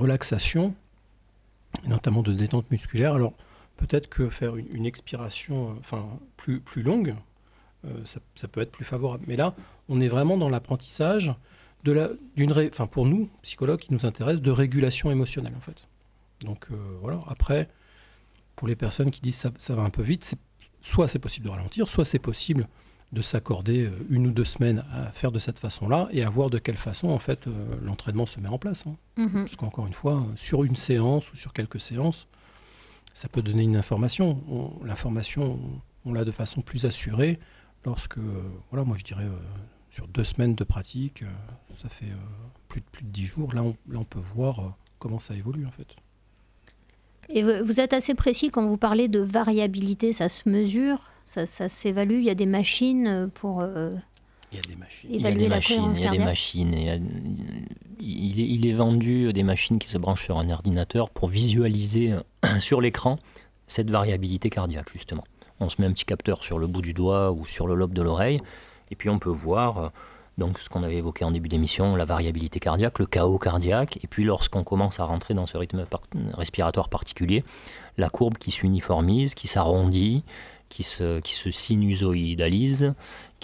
relaxation, et notamment de détente musculaire. Alors peut-être que faire une expiration plus longue, ça peut être plus favorable. Mais là, on est vraiment dans l'apprentissage pour nous, psychologues, qui nous intéresse, de régulation émotionnelle, en fait. Donc voilà, après, pour les personnes qui disent ça va un peu vite, soit c'est possible de ralentir, soit c'est possible de s'accorder 1 ou 2 semaines à faire de cette façon-là et à voir de quelle façon, en fait, l'entraînement se met en place. Parce qu'encore une fois, sur une séance ou sur quelques séances, ça peut donner une information. L'information, on l'a de façon plus assurée lorsque, moi je dirais, sur 2 semaines de pratique, ça fait plus de 10 jours. Là, on peut voir comment ça évolue, en fait. Et vous êtes assez précis quand vous parlez de variabilité, ça se mesure, ça s'évalue, il y a des machines pour évaluer la cohérence cardiaque. Il y a des machines. Il est vendu des machines qui se branchent sur un ordinateur pour visualiser sur l'écran cette variabilité cardiaque, justement. On se met un petit capteur sur le bout du doigt ou sur le lobe de l'oreille, et puis on peut voir donc ce qu'on avait évoqué en début d'émission, la variabilité cardiaque, le chaos cardiaque, et puis lorsqu'on commence à rentrer dans ce rythme respiratoire particulier, la courbe qui s'uniformise, qui s'arrondit, qui se sinusoïdalise,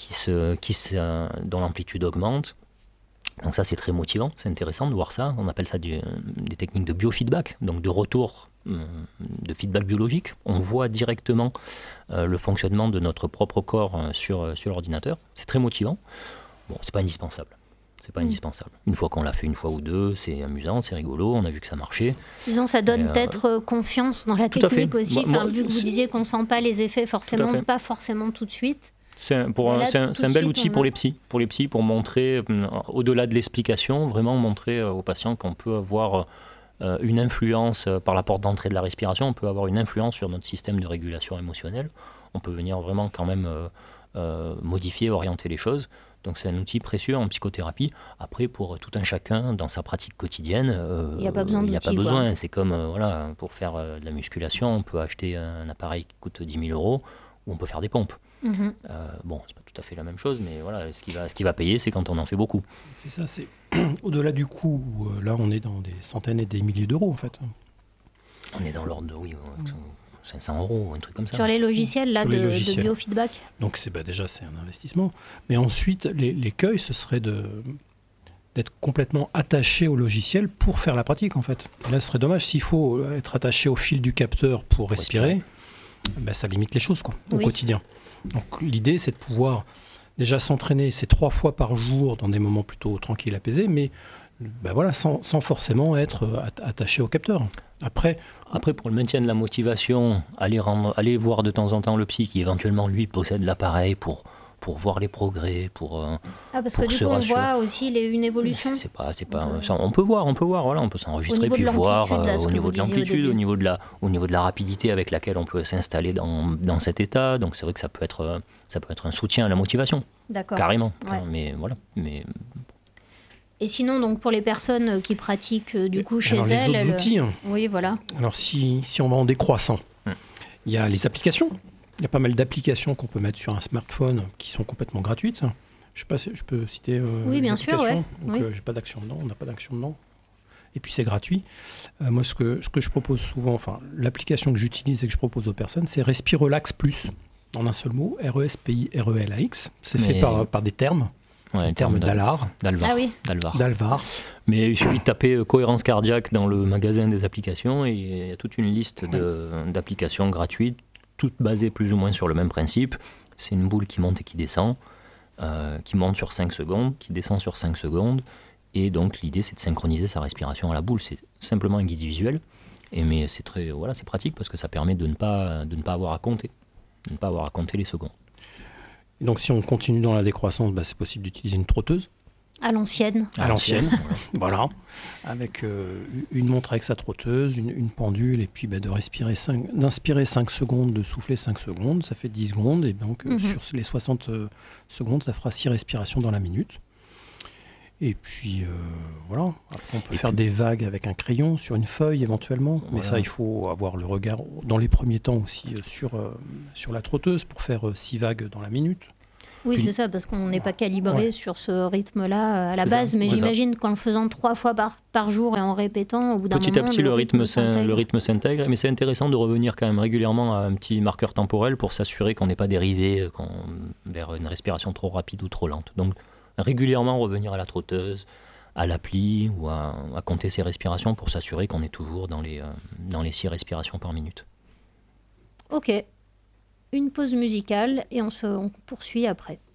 dont l'amplitude augmente. Donc ça, c'est très motivant, c'est intéressant de voir ça. On appelle ça des techniques de biofeedback, donc de retour de feedback biologique. On voit directement le fonctionnement de notre propre corps sur l'ordinateur. C'est très motivant. Bon, c'est pas indispensable. Indispensable. Une fois qu'on l'a fait 1 fois ou 2, c'est amusant, c'est rigolo, on a vu que ça marchait. Disons, ça donne peut-être confiance dans la technique aussi, vu que vous disiez qu'on ne sent pas les effets forcément, pas forcément tout de suite. C'est un bel outil pour les psys, pour montrer, au-delà de l'explication, vraiment montrer aux patients qu'on peut avoir une influence par la porte d'entrée de la respiration, on peut avoir une influence sur notre système de régulation émotionnelle, on peut venir vraiment quand même modifier, orienter les choses. Donc c'est un outil précieux en psychothérapie. Après, pour tout un chacun, dans sa pratique quotidienne, il n'y a pas besoin. C'est comme pour faire de la musculation, on peut acheter un appareil qui coûte 10 000 € ou on peut faire des pompes. Bon, c'est pas tout à fait la même chose, mais voilà, ce qui va payer, c'est quand on en fait beaucoup. C'est ça, c'est au-delà du coût, là on est dans des centaines et des milliers d'euros, en fait. On est dans l'ordre de 500 €, un truc comme ça. Sur les logiciels de biofeedback. Donc déjà c'est un investissement. Mais ensuite, l'écueil, ce serait d'être complètement attaché au logiciel pour faire la pratique, en fait. Et là, ce serait dommage. S'il faut être attaché au fil du capteur pour respirer, ça limite les choses, au quotidien. Donc l'idée, c'est de pouvoir déjà s'entraîner ces 3 fois par jour dans des moments plutôt tranquilles, apaisés, mais sans forcément être attaché au capteur. Après, pour le maintien de la motivation, aller voir de temps en temps le psy qui éventuellement lui possède l'appareil pour voir les progrès, parce que du coup on voit aussi une évolution. On peut voir, voilà, on peut s'enregistrer puis voir au niveau de l'amplitude, au niveau de la rapidité avec laquelle on peut s'installer dans cet état. Donc c'est vrai que ça peut être un soutien à la motivation. D'accord. Carrément. Ouais. Mais voilà. Et sinon, donc, pour les personnes qui pratiquent du coup chez elles... Les autres outils. Oui, voilà. Alors, si on va en décroissant, il y a les applications. Il y a pas mal d'applications qu'on peut mettre sur un smartphone qui sont complètement gratuites. Je sais pas si je peux citer oui, bien sûr, ouais. Donc, j'ai pas d'action dedans, on n'a pas d'action dedans. Et puis, c'est gratuit. Moi, ce que je propose souvent, l'application que j'utilise et que je propose aux personnes, c'est Respirelax Plus, en un seul mot, RESPIRELAX. C'est fait par des termes. Ouais, en termes d'Alvar. D'Alvar. Mais il suffit de taper cohérence cardiaque dans le magasin des applications et il y a toute une liste d'applications gratuites, toutes basées plus ou moins sur le même principe. C'est une boule qui monte et qui descend, qui monte sur 5 secondes, qui descend sur 5 secondes. Et donc l'idée, c'est de synchroniser sa respiration à la boule. C'est simplement un guide visuel. Mais c'est c'est pratique parce que ça permet de ne pas avoir à compter. De ne pas avoir à compter les secondes. Donc si on continue dans la décroissance, c'est possible d'utiliser une trotteuse. À l'ancienne. Voilà. Avec une montre avec sa trotteuse, une pendule, et puis d'inspirer 5 secondes, de souffler 5 secondes, ça fait 10 secondes, et donc sur les 60 secondes, ça fera 6 respirations dans la minute. Et puis voilà, après on peut faire des vagues avec un crayon sur une feuille éventuellement, mais ça il faut avoir le regard dans les premiers temps aussi sur la trotteuse pour faire 6 vagues dans la minute. Oui, c'est ça, parce qu'on n'est pas calibré sur ce rythme-là à la base, mais j'imagine qu'en le faisant 3 fois par jour et en répétant, au bout d'un moment... Petit à petit, le rythme s'intègre, mais c'est intéressant de revenir quand même régulièrement à un petit marqueur temporel pour s'assurer qu'on n'est pas dérivé vers une respiration trop rapide ou trop lente. Donc, régulièrement revenir à la trotteuse, à l'appli ou à compter ses respirations pour s'assurer qu'on est toujours dans les 6 respirations par minute. Ok. Une pause musicale et on poursuit après.